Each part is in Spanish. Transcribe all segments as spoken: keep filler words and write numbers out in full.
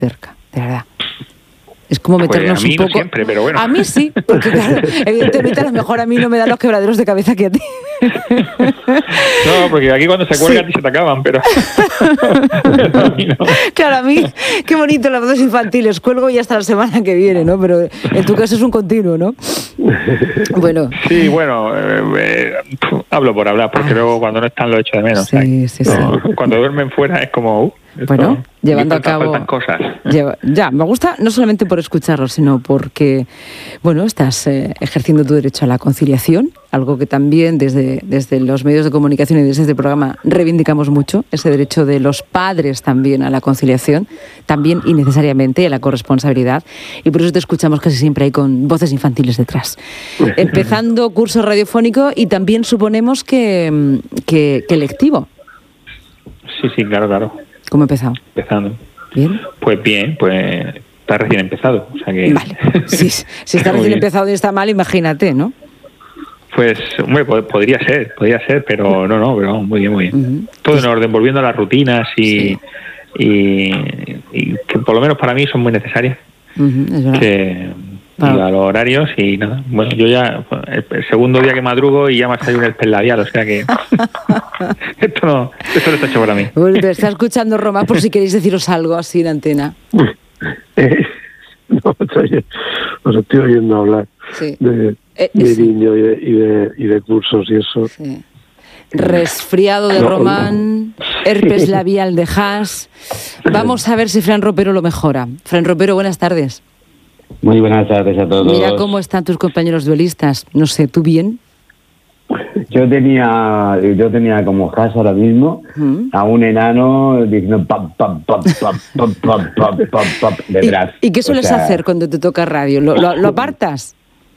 cerca, de verdad. Es como meternos pues a mí un poco... No siempre, pero bueno. A mí sí, porque claro, evidentemente a lo mejor a mí no me dan los quebraderos de cabeza que a ti. No, porque aquí cuando se cuelgan sí. se te acaban, pero... pero a mí no. Claro, a mí, qué bonito las voces infantiles, cuelgo y hasta la semana que viene, ¿no? Pero en tu caso es un continuo, ¿no? Bueno. Sí, bueno, eh, eh, hablo por hablar, porque ah. luego cuando no están lo echo de menos. Sí, sí, no, sí. Cuando duermen fuera es como... Uh, bueno, esto, llevando a cabo... faltan cosas. Lleva, ya, me gusta no solamente por escucharlo, sino porque, bueno, estás eh, ejerciendo tu derecho a la conciliación, algo que también desde, desde los medios de comunicación y desde este programa reivindicamos mucho, ese derecho de los padres también a la conciliación, también y necesariamente a la corresponsabilidad, y por eso te escuchamos casi siempre ahí con voces infantiles detrás. Empezando curso radiofónico y también suponemos que, que, que lectivo. Sí, sí, claro, claro. ¿Cómo ha empezado? Empezando. ¿Bien? Pues bien, pues está recién empezado. O sea que... Vale, si, si está recién empezado y está mal, imagínate, ¿no? Pues, hombre, podría ser, podría ser, pero no, no, pero muy bien, muy bien. Uh-huh. Todo en orden, volviendo a las rutinas y, sí. y, y que por lo menos para mí son muy necesarias. Uh-huh, es verdad. Que, y a los horarios y nada. Bueno, yo ya, el segundo día que madrugo y ya me ha salido un herpes labial, o sea que esto no, esto no está hecho para mí. Bueno, te está escuchando Román por si queréis deciros algo así en antena. Eh, no, estoy, os estoy oyendo hablar sí. de, eh, de sí. niños y de, y, de, y de cursos y eso. Sí. Resfriado de no, Román, no. herpes labial de Haas. Vamos a ver si Fran Ropero lo mejora. Fran Ropero, buenas tardes. Muy buenas tardes a todos. Mira cómo están tus compañeros duelistas. No sé, ¿tú bien? Yo tenía yo tenía como Haas ahora mismo ¿Mm? a un enano diciendo pam, pam, pam, pam, pam, pam, pam, pam, pam, detrás. ¿Y, ¿Y qué sueles o sea, hacer cuando te toca radio? ¿Lo, lo, lo apartas?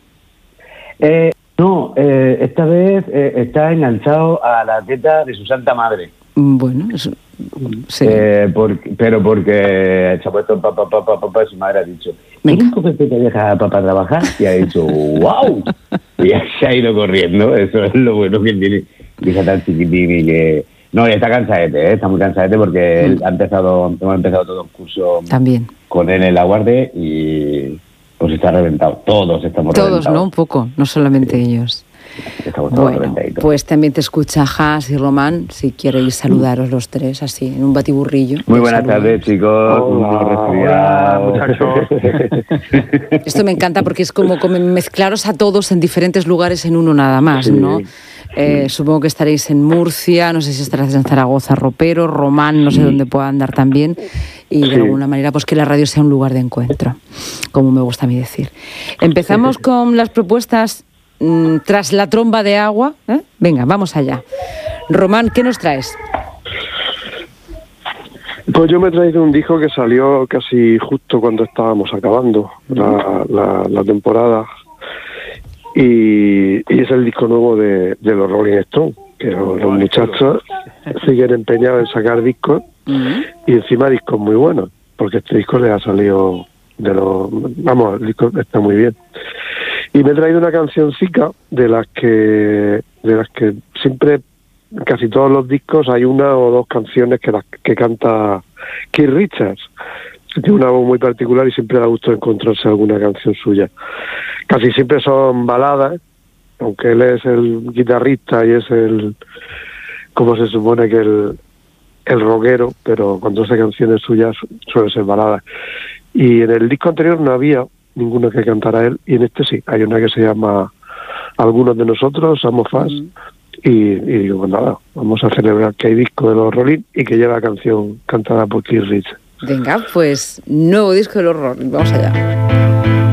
Eh, no, eh, esta vez eh, está enganchado a la teta de su santa madre. Bueno, eso, sí. Eh, por, pero porque se ha puesto papá, papá, papá, su madre ha dicho, ¿quieres coger que te deja papá trabajar? Y ha dicho, ¡wow! Y se ha ido corriendo, eso es lo bueno que tiene, hija tan chiquitín y que... No, está cansadete, ¿eh? Está muy cansadete porque mm. él ha empezado, hemos empezado todo un curso también con él en la guardia y pues está reventado, todos estamos todos, reventados. Todos, ¿no? Un poco, no solamente sí. ellos. Bueno, pues también te escucha Haas y Román, si queréis saludaros los tres así, en un batiburrillo. Muy buenas tardes, chicos. Hola, muchachos. Esto me encanta porque es como, como mezclaros a todos en diferentes lugares en uno nada más, ¿no? Sí. Eh, supongo que estaréis en Murcia, no sé si estarás en Zaragoza, Ropero, Román, no sé sí. dónde pueda andar también, y de sí. alguna manera pues que la radio sea un lugar de encuentro, como me gusta a mí decir. Empezamos sí. con las propuestas mm, tras la tromba de agua, ¿eh? Venga, vamos allá. Román, ¿qué nos traes? Pues yo me he traído un disco que salió casi justo cuando estábamos acabando la, la, la temporada. Y, y es el disco nuevo de, de los Rolling Stones, que los, los muchachos siguen empeñados en sacar discos uh-huh. y encima discos muy buenos, porque este disco les ha salido de los... Vamos, el disco está muy bien. Y me he traído una cancioncica de las que de las que siempre, casi todos los discos, hay una o dos canciones que, las, que canta Keith Richards. Tiene una voz muy particular y siempre da gusto encontrarse alguna canción suya. Casi siempre son baladas, aunque él es el guitarrista y es el, como se supone que el, el rockero, pero cuando hace canciones suyas suelen ser baladas. Y en el disco anterior no había ninguna que cantara él, y en este sí, hay una que se llama Algunos de Nosotros, Somos Fans, mm. y, y digo, pues nada, vamos a celebrar que hay disco de los Rolling y que lleva canción cantada por Keith Richards. Venga, pues nuevo disco de los Rolling, vamos allá.